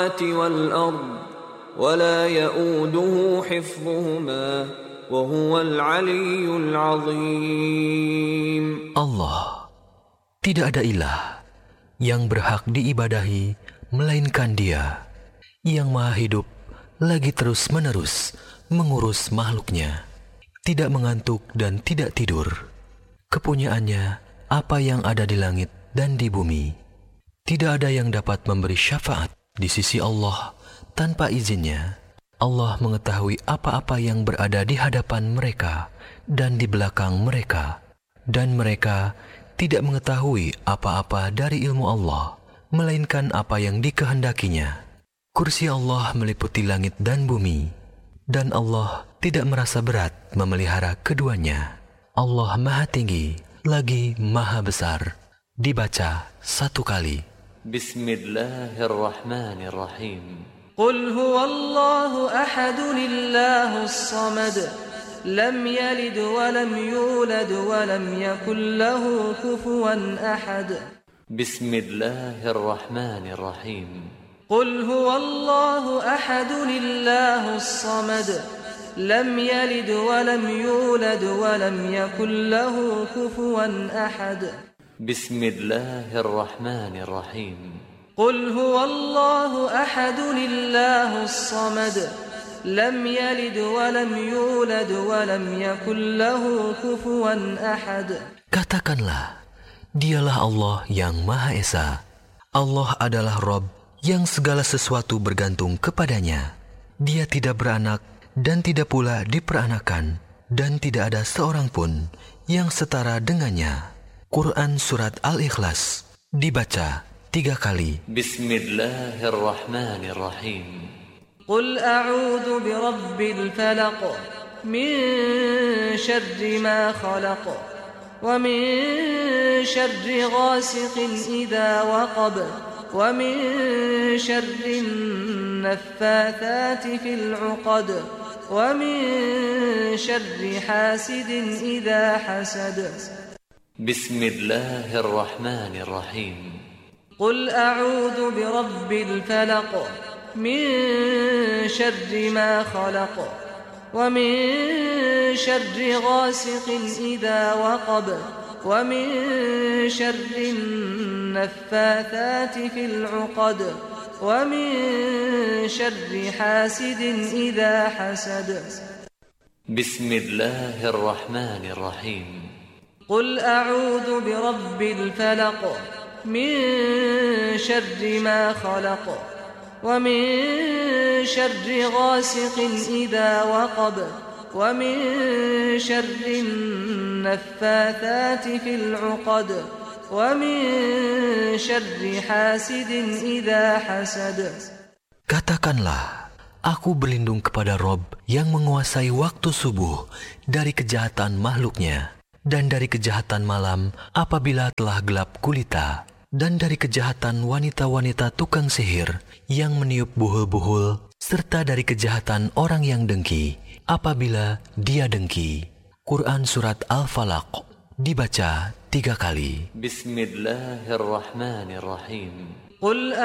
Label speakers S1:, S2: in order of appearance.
S1: والأرض ولا يؤوده حفظهما وهو العلي العظيم.
S2: Allah, tidak ada ilah yang berhak diibadahi melainkan Dia, yang maha hidup lagi terus-menerus mengurus makhluknya, tidak mengantuk dan tidak tidur. Kepunyaannya apa yang ada di langit dan di bumi. Tidak ada yang dapat memberi syafaat di sisi Allah tanpa izinnya. Allah mengetahui apa-apa yang berada di hadapan mereka dan di belakang mereka, dan mereka tidak mengetahui apa-apa dari ilmu Allah melainkan apa yang dikehendakinya. Kursi Allah meliputi langit dan bumi, dan Allah tidak merasa berat memelihara keduanya. Allah maha tinggi lagi maha besar. Dibaca satu kali.
S1: Bismillahirrahmanirrahim. Qul huwallahu ahad lillahus samad. Lam yalid wa lam yulad wa lam yakul lahu kufuwan ahad. Bismillahirrahmanirrahim. Qul huwallahu ahad lillahus samad. Lam yalid wa lam yulad wa lam yakul lahu kufuwan ahad. Bismillahirrahmanirrahim. Qul huwallahu ahad lillahus samad. Lam yalid wa lam yulad wa lam yakul lahu kufuwan ahad.
S2: Katakanlah, Dialah Allah yang Maha Esa. Allah adalah Rabb yang segala sesuatu bergantung kepadanya. Dia tidak beranak dan tidak pula diperanakan, dan tidak ada seorang pun yang setara dengannya. Quran Surat Al-Ikhlas. Dibaca 3 kali.
S1: Bismillahirrahmanirrahim. Qul a'udhu birabbil falaq min syarri ma khalaq wa min syarri ghasiqin idha waqab wa min syarri naffathati fil 'uqad wa min syarri hasidin idha hasad. Bismillahirrahmanirrahim. Qul a'udhu birabbil falaq min syarri ma khalaq wa min syarri ghasiqin idha waqab wa min syarri naffathati fil 'uqad wa min syarri hasidin idha hasad. Bismillahirrahmanirrahim. Qul a'udhu birabbil falaq min syarri ma khalaq wa min syarri ghasiqin idha waqab wa min syarri naffathati fil 'uqad wa min syarri hasidin idha hasad.
S2: Katakanlah, aku berlindung kepada Rabb yang menguasai waktu subuh dari kejahatan makhluknya, dan dari kejahatan malam apabila telah gelap gulita, dan dari kejahatan wanita-wanita tukang sihir yang meniup buhul-buhul, serta dari kejahatan orang yang dengki apabila dia dengki. Quran Surat Al-Falaq. Dibaca 3 kali.
S1: Bismillahirrahmanirrahim. Qul